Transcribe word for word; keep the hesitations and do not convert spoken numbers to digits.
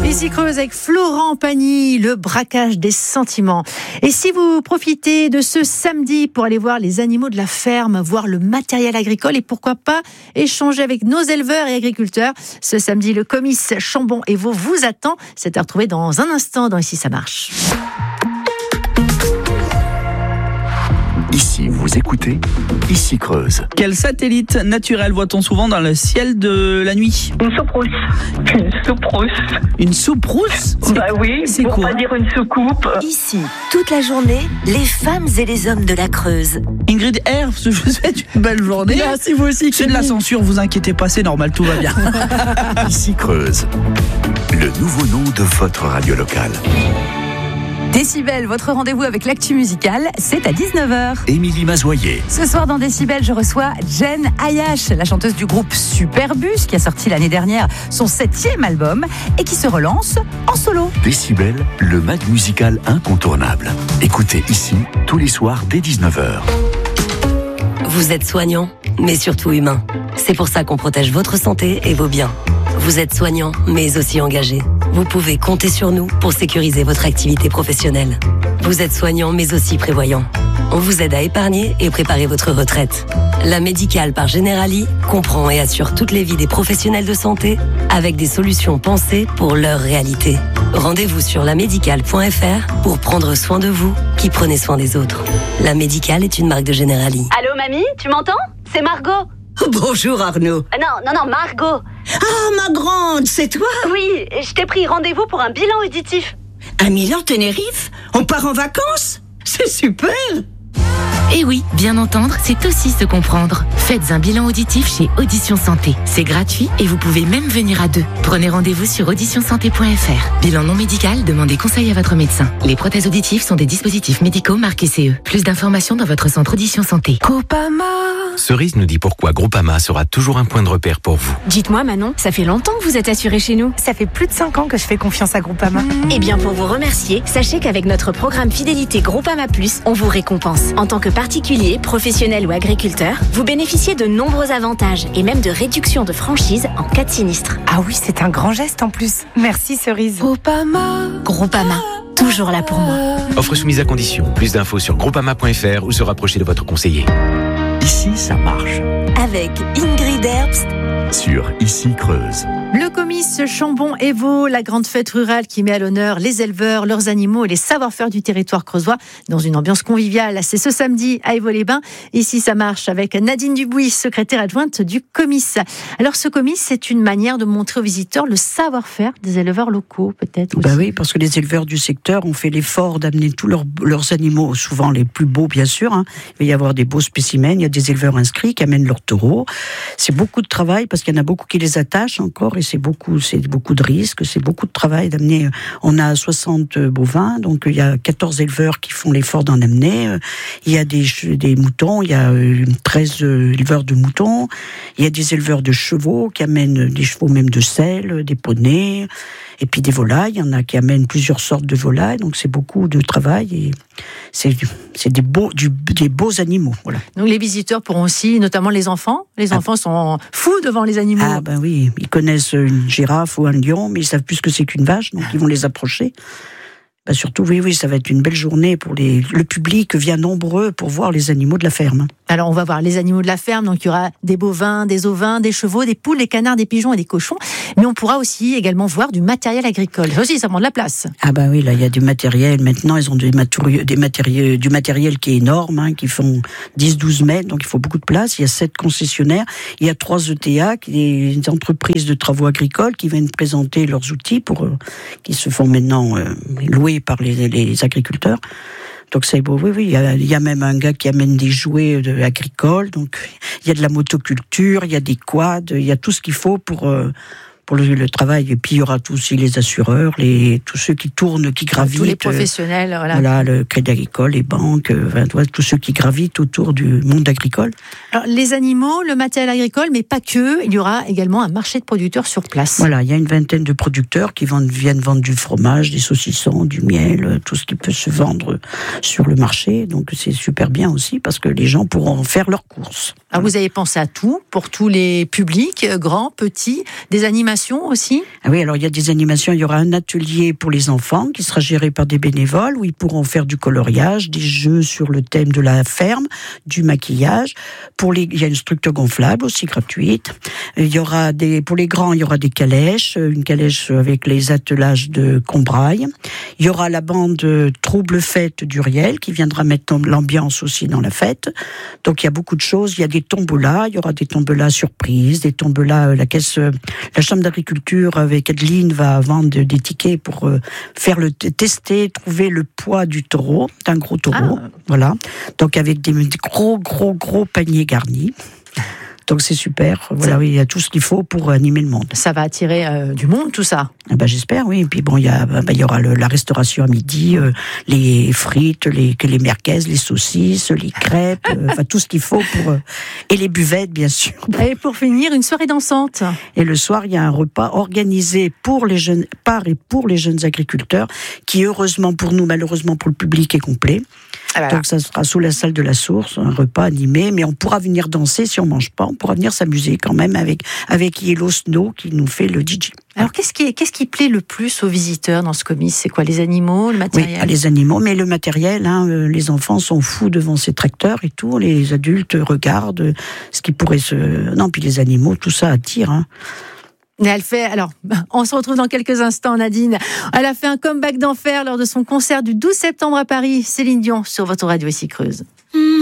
Ici Creuse avec Florent Pagny, le braquage des sentiments. Et si vous profitez de ce samedi pour aller voir les animaux de la ferme, voir le matériel agricole et pourquoi pas échanger avec nos éleveurs et agriculteurs, ce samedi, le comice Chambon et Vaux vous attend. C'est à retrouver dans un instant dans Ici ça marche. Ici, vous écoutez Ici Creuse. Quel satellite naturel voit-on souvent dans le ciel de la nuit? Une soupe-rousse. Une soupe-rousse. Une soupe-rousse? Bah oui, c'est pour quoi? pas dire une soucoupe. Ici, toute la journée, les femmes et les hommes de la Creuse. Ingrid R, je vous souhaite une belle journée. Merci vous aussi. C'est de la censure, vous inquiétez pas, c'est normal, tout va bien. Ici Creuse, le nouveau nom de votre radio locale. Décibel, votre rendez-vous avec l'actu musicale, c'est à dix-neuf heures. Émilie Mazoyer. Ce soir dans Décibel, je reçois Jen Ayash, la chanteuse du groupe Superbus, qui a sorti l'année dernière son septième album et qui se relance en solo. Décibel, le mag musical incontournable. Écoutez ici, tous les soirs dès dix-neuf heures. Vous êtes soignant, mais surtout humain. C'est pour ça qu'on protège votre santé et vos biens. Vous êtes soignant, mais aussi engagé. Vous pouvez compter sur nous pour sécuriser votre activité professionnelle. Vous êtes soignant, mais aussi prévoyant. On vous aide à épargner et préparer votre retraite. La Médicale par Generali comprend et assure toutes les vies des professionnels de santé avec des solutions pensées pour leur réalité. Rendez-vous sur la médicale point f r pour prendre soin de vous qui prenez soin des autres. La Médicale est une marque de Generali. Allô mamie, tu m'entends? C'est Margot. Bonjour Arnaud. Euh, non, non, non, Margot. Ah, ma grande, c'est toi? Oui, je t'ai pris rendez-vous pour un bilan auditif. À Milan, Tenerife? On part en vacances? C'est super! Et oui, bien entendre, c'est aussi se comprendre. Faites un bilan auditif chez Audition Santé. C'est gratuit et vous pouvez même venir à deux. Prenez rendez-vous sur audition santé point f r. Bilan non médical, demandez conseil à votre médecin. Les prothèses auditives sont des dispositifs médicaux marqués C E. Plus d'informations dans votre centre Audition Santé. Groupama. Cerise nous dit pourquoi Groupama sera toujours un point de repère pour vous. Dites-moi Manon, ça fait longtemps que vous êtes assurée chez nous. Ça fait plus de cinq ans que je fais confiance à Groupama. Mmh. Eh bien pour vous remercier, sachez qu'avec notre programme Fidélité Groupama Plus, on vous récompense. En tant que particulier, professionnel ou agriculteur, vous bénéficiez de nombreux avantages et même de réductions de franchise en cas de sinistre. Ah oui, c'est un grand geste en plus. Merci Cerise. Groupama. Groupama, toujours là pour moi. Offre soumise à condition. Plus d'infos sur groupama point f r ou se rapprocher de votre conseiller. Ici, ça marche. Avec Ingrid Herbst sur Ici Creuse. Le comice Chambon et Vaux, la grande fête rurale qui met à l'honneur les éleveurs, leurs animaux et les savoir-faire du territoire creusois dans une ambiance conviviale. C'est ce samedi à Évaux-les-Bains. Ici, ça marche avec Nadine Dubuis, secrétaire adjointe du comice. Alors, ce comice, c'est une manière de montrer aux visiteurs le savoir-faire des éleveurs locaux, peut-être aussi. Bah oui, parce que les éleveurs du secteur ont fait l'effort d'amener tous leurs, leurs animaux, souvent les plus beaux, bien sûr. Hein. Il va y avoir des beaux spécimens. Il y a des éleveurs inscrits qui amènent leurs taureaux. C'est beaucoup de travail parce qu'il y en a beaucoup qui les attachent encore. Et c'est beaucoup, c'est beaucoup de risques, c'est beaucoup de travail d'amener. On a soixante bovins, donc il y a quatorze éleveurs qui font l'effort d'en amener. Il y a des, des moutons, il y a treize éleveurs de moutons. Il y a des éleveurs de chevaux qui amènent des chevaux même de selle, des poneys, et puis des volailles. Il y en a qui amènent plusieurs sortes de volailles, donc c'est beaucoup de travail et c'est, c'est des beaux, du, des beaux animaux. Voilà. Donc les visiteurs pourront aussi, notamment les enfants, les enfants ah. sont fous devant les animaux. Ah ben oui, ils connaissent une girafe ou un lion, mais ils savent plus ce que c'est qu'une vache, donc ils vont les approcher. Ben surtout, oui, oui, ça va être une belle journée pour les. Le public vient nombreux pour voir les animaux de la ferme. Alors, on va voir les animaux de la ferme. Donc, il y aura des bovins, des ovins, des chevaux, des poules, des canards, des pigeons et des cochons. Mais on pourra aussi également voir du matériel agricole. Ça aussi, ça prend de la place. Ah bah oui, là, il y a du matériel. Maintenant, ils ont des matériaux, des matériaux, du matériel qui est énorme, hein, qui font dix douze mètres. Donc, il faut beaucoup de place. Il y a sept concessionnaires. Il y a trois E T A, des entreprises de travaux agricoles qui viennent présenter leurs outils pour, euh, qui se font maintenant euh, louer par les, les agriculteurs. Donc c'est beau, oui, oui. Il y a, il y a même un gars qui amène des jouets de, agricoles. Donc il y a de la motoculture, il y a des quads, il y a tout ce qu'il faut pour euh, pour le, le travail. Et puis il y aura aussi les assureurs, les tous ceux qui tournent, qui gravitent. Tous les professionnels, voilà. Voilà, le Crédit Agricole, les banques, enfin, tous ceux qui gravitent autour du monde agricole. Alors les animaux, le matériel agricole, mais pas que. Il y aura également un marché de producteurs sur place. Voilà, il y a une vingtaine de producteurs qui vendent, viennent vendre du fromage, des saucissons, du miel, tout ce qui peut se vendre sur le marché. Donc c'est super bien aussi parce que les gens pourront faire leurs courses. Alors vous avez pensé à tout, pour tous les publics, grands, petits, des animations animations aussi? Ah oui, alors il y a des animations. Il y aura un atelier pour les enfants qui sera géré par des bénévoles où ils pourront faire du coloriage, des jeux sur le thème de la ferme, du maquillage. Pour les, il y a une structure gonflable aussi gratuite. Il y aura des, pour les grands, il y aura des calèches, une calèche avec les attelages de Combrailles. Il y aura la bande Trouble Fête d'Uriel qui viendra mettre l'ambiance aussi dans la fête. Donc il y a beaucoup de choses. Il y a des tombolas, il y aura des tombolas surprises, des tombolas, la caisse, la chambre d'agriculture avec Adeline va vendre des tickets pour faire le tester, trouver le poids du taureau, d'un gros taureau. Ah. Voilà. Donc avec des gros, gros, gros paniers garnis. Donc c'est super. Voilà, oui, il y a tout ce qu'il faut pour animer le monde. Ça va attirer euh, du monde, tout ça. Ah bah, j'espère, oui. Et puis bon, il y a, bah, il y aura le, la restauration à midi, euh, les frites, les, les merguez, les saucisses, les crêpes, euh, enfin tout ce qu'il faut pour euh, et les buvettes, bien sûr. Et pour finir, une soirée dansante. Et le soir, il y a un repas organisé pour les jeunes, par et pour les jeunes agriculteurs, qui heureusement pour nous, malheureusement pour le public, est complet. Ah bah. Donc ça sera sous la salle de la Source, un repas animé, mais on pourra venir danser si on mange pas, on pourra venir s'amuser quand même avec avec Yellow Snow qui nous fait le D J. Alors qu'est-ce qui qu'est-ce qui plaît le plus aux visiteurs dans ce comice? C'est quoi, les animaux, le matériel? Oui, les animaux, mais le matériel. Hein, les enfants sont fous devant ces tracteurs et tout. Les adultes regardent ce qui pourrait se. Non, puis les animaux, tout ça attire. Hein. Elle fait, alors, on se retrouve dans quelques instants, Nadine. Elle a fait un comeback d'enfer lors de son concert du douze septembre à Paris. Céline Dion sur votre radio ici Creuse.